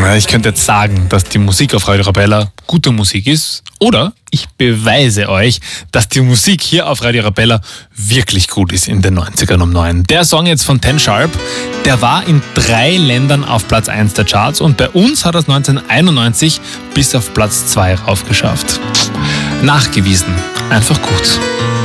Ich könnte jetzt sagen, dass die Musik auf Radio Arabella gute Musik ist. Oder ich beweise euch, dass die Musik hier auf Radio Arabella wirklich gut ist in den 90ern um 9. Der Song jetzt von Ten Sharp, der war in 3 Ländern auf Platz 1 der Charts und bei uns hat er es 1991 bis auf Platz 2 raufgeschafft. Nachgewiesen. Einfach gut.